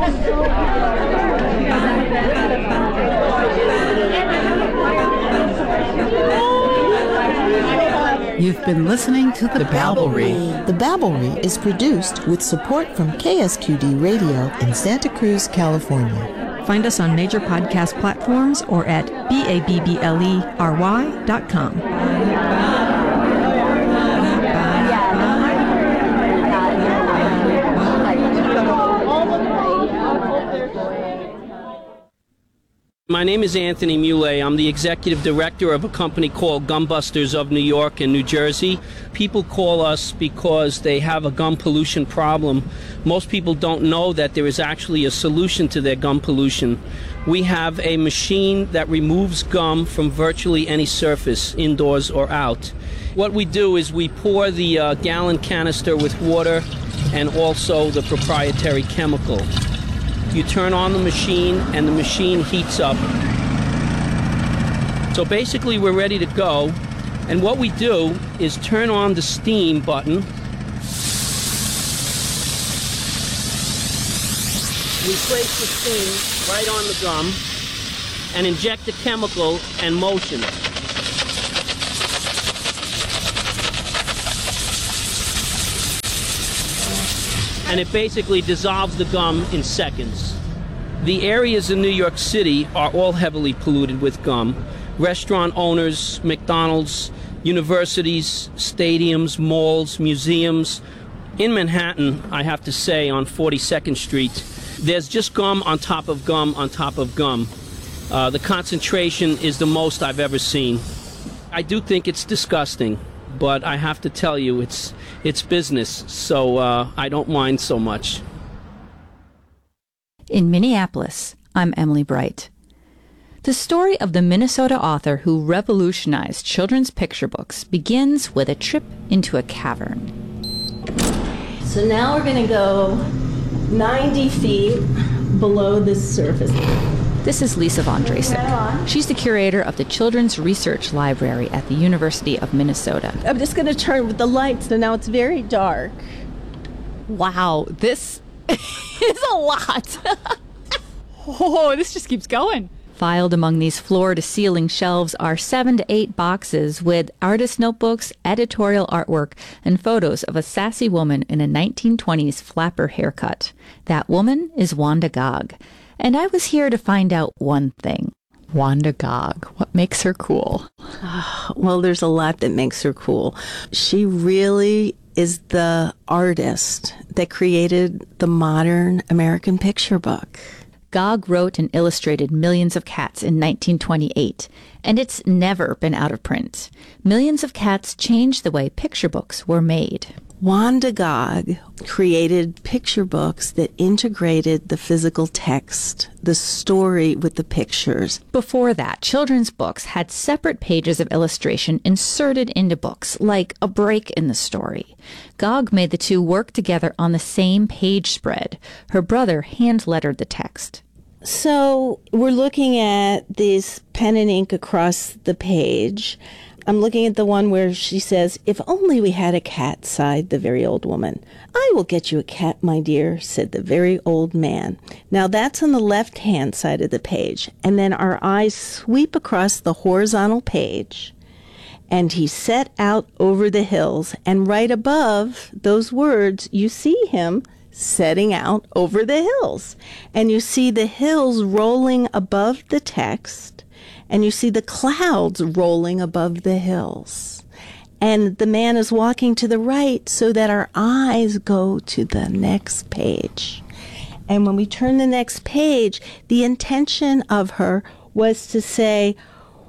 You've been listening to The Babblery. The Babblery is produced with support from KSQD Radio in Santa Cruz, California. Find us on major podcast platforms or at babblery.com. My name is Anthony Muley. I'm the executive director of a company called Gumbusters of New York and New Jersey. People call us because they have a gum pollution problem. Most people don't know that there is actually a solution to their gum pollution. We have a machine that removes gum from virtually any surface, indoors or out. What we do is we pour the gallon canister with water and also the proprietary chemical. You turn on the machine and the machine heats up. So basically we're ready to go, and what we do is turn on the steam button. We place the steam right on the gum and inject the chemical and motion. And it basically dissolves the gum in seconds. The areas in New York City are all heavily polluted with gum. Restaurant owners, McDonald's, universities, stadiums, malls, museums. In Manhattan, I have to say, on 42nd Street, there's just gum on top of gum on top of gum. The concentration is the most I've ever seen. I do think it's disgusting, but I have to tell you, it's business, so I don't mind so much. In Minneapolis, I'm Emily Bright. The story of the Minnesota author who revolutionized children's picture books begins with a trip into a cavern. So now we're going to go 90 feet below the surface. This is Lisa Von Drasek. She's the curator of the Children's Research Library at the University of Minnesota. I'm just going to turn with the lights, and now it's very dark. Wow, this is a lot. Oh, this just keeps going. Filed among these floor-to-ceiling shelves are 7 to 8 boxes with artist notebooks, editorial artwork, and photos of a sassy woman in a 1920s flapper haircut. That woman is Wanda Gog. And I was here to find out one thing. Wanda Gog, what makes her cool? Well, there's a lot that makes her cool. She really is the artist that created the modern American picture book. Gog wrote and illustrated Millions of Cats in 1928, and it's never been out of print. Millions of Cats changed the way picture books were made. Wanda Gog created picture books that integrated the physical text, the story with the pictures. Before that, children's books had separate pages of illustration inserted into books, like a break in the story. Gog made the two work together on the same page spread. Her brother hand-lettered the text. So we're looking at this pen and ink across the page. I'm looking at the one where she says, "If only we had a cat," sighed the very old woman. "I will get you a cat, my dear," said the very old man. Now that's on the left-hand side of the page. And then our eyes sweep across the horizontal page. And he set out over the hills. And right above those words, you see him setting out over the hills. And you see the hills rolling above the text. And you see the clouds rolling above the hills. And the man is walking to the right so that our eyes go to the next page. And when we turn the next page, the intention of her was to say,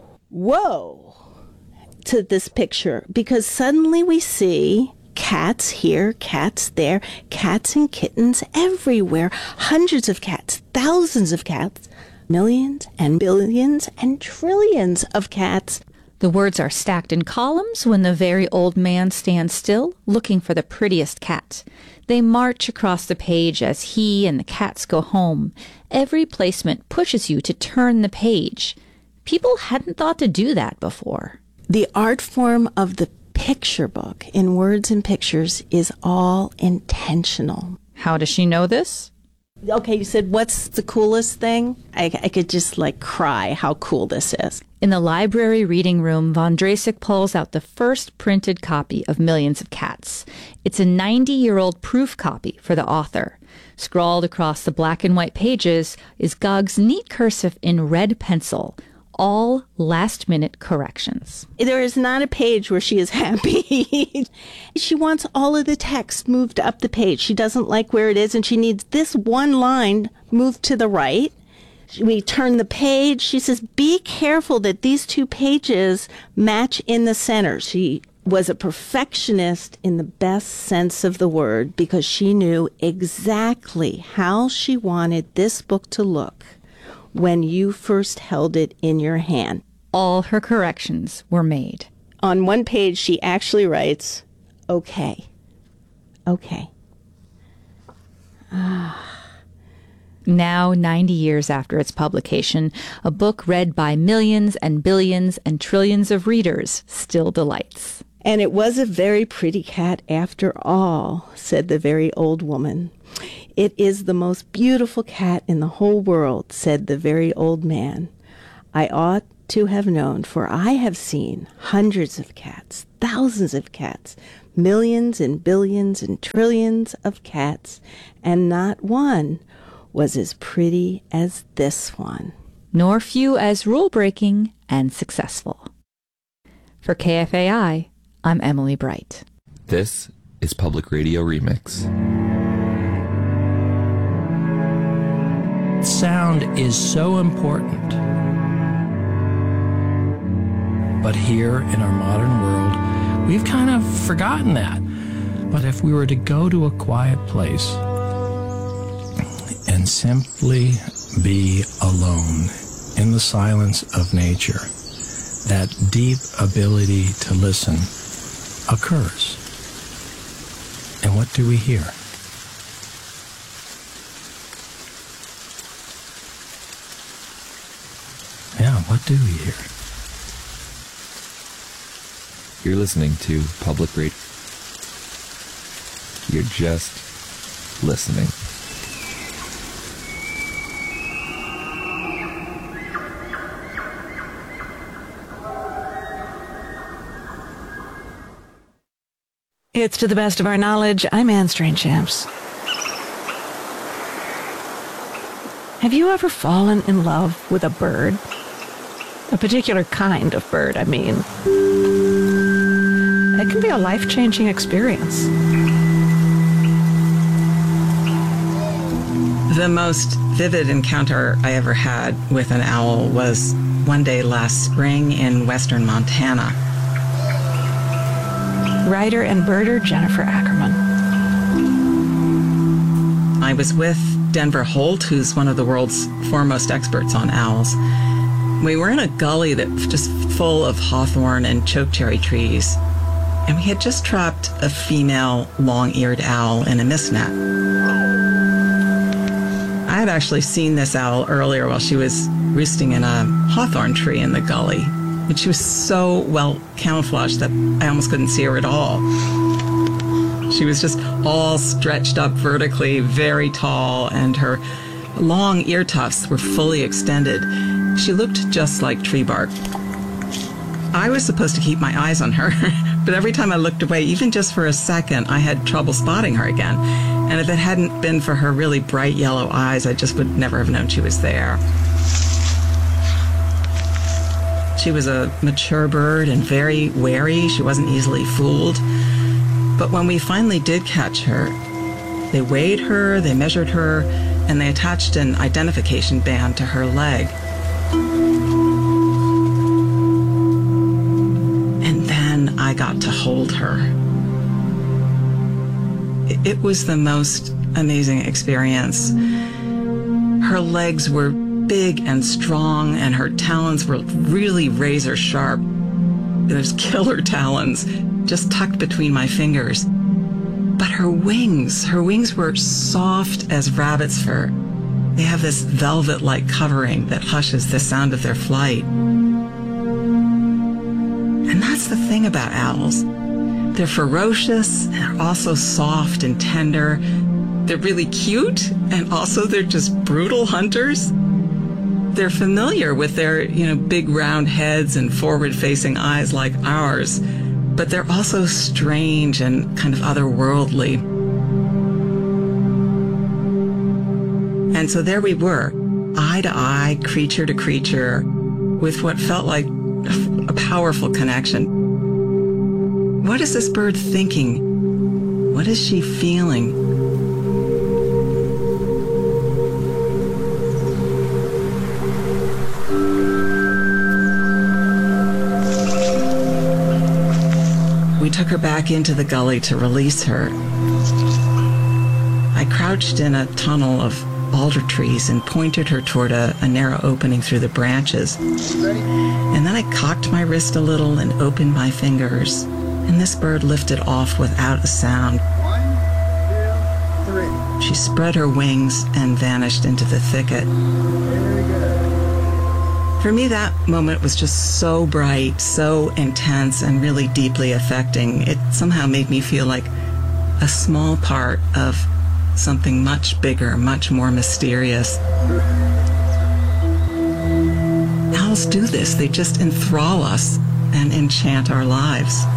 "Whoa," to this picture, because suddenly we see cats here, cats there, cats and kittens everywhere, hundreds of cats, thousands of cats, millions and billions and trillions of cats. The words are stacked in columns when the very old man stands still, looking for the prettiest cat. They march across the page as he and the cats go home. Every placement pushes you to turn the page. People hadn't thought to do that before. The art form of the picture book in words and pictures is all intentional. How does she know this? Okay, you said, what's the coolest thing? I could just cry how cool this is. In the library reading room, von Drasek pulls out the first printed copy of Millions of Cats. It's a 90-year-old proof copy for the author. Scrawled across the black and white pages is Gog's neat cursive in red pencil, all last-minute corrections. There is not a page where she is happy. She wants all of the text moved up the page. She doesn't like where it is, and she needs this one line moved to the right. We turn the page. She says, be careful that these two pages match in the center. She was a perfectionist in the best sense of the word because she knew exactly how she wanted this book to look when you first held it in your hand. All her corrections were made. On one page, she actually writes, okay. Okay. Now, 90 years after its publication, a book read by millions and billions and trillions of readers still delights. And it was a very pretty cat after all, said the very old woman. It is the most beautiful cat in the whole world, said the very old man. I ought to have known, for I have seen hundreds of cats, thousands of cats, millions and billions and trillions of cats, and not one was as pretty as this one. Nor few as rule-breaking and successful. For KFAI, I'm Emily Bright. This is Public Radio Remix. Sound is so important. But here in our modern world, we've kind of forgotten that. But if we were to go to a quiet place and simply be alone in the silence of nature, that deep ability to listen occurs. And what do we hear? Yeah, what do we hear? You're listening to Public Radio. You're just listening. It's To the Best of Our Knowledge. I'm Anne Strange-Shams. Have you ever fallen in love with a bird? A particular kind of bird, I mean. It can be a life-changing experience. The most vivid encounter I ever had with an owl was one day last spring in western Montana. Writer and birder Jennifer Ackerman. I was with Denver Holt, who's one of the world's foremost experts on owls. We were in a gully that was just full of hawthorn and chokecherry trees, and we had just trapped a female long-eared owl in a mist net. I had actually seen this owl earlier while she was roosting in a hawthorn tree in the gully. And she was so well camouflaged that I almost couldn't see her at all. She was just all stretched up vertically, very tall, and her long ear tufts were fully extended. She looked just like tree bark. I was supposed to keep my eyes on her, but every time I looked away, even just for a second, I had trouble spotting her again. And if it hadn't been for her really bright yellow eyes, I just would never have known she was there. She was a mature bird and very wary. She wasn't easily fooled. But when we finally did catch her, they weighed her, they measured her, and they attached an identification band to her leg. And then I got to hold her. It was the most amazing experience. Her legs were big and strong, and her talons were really razor sharp. Those killer talons just tucked between my fingers. But her wings were soft as rabbit's fur. They have this velvet-like covering that hushes the sound of their flight. And that's the thing about owls. They're ferocious, and they're also soft and tender, They're really cute, and also they're just brutal hunters. They're familiar with their, big round heads and forward-facing eyes like ours, but they're also strange and kind of otherworldly. And so there we were, eye to eye, creature to creature, with what felt like a powerful connection. What is this bird thinking? What is she feeling? We took her back into the gully to release her. I crouched in a tunnel of alder trees and pointed her toward a narrow opening through the branches. And then I cocked my wrist a little and opened my fingers, and this bird lifted off without a sound. 1, 2, 3. She spread her wings and vanished into the thicket. For me, that moment was just so bright, so intense, and really deeply affecting. It somehow made me feel like a small part of something much bigger, much more mysterious. Owls do this. They just enthrall us and enchant our lives.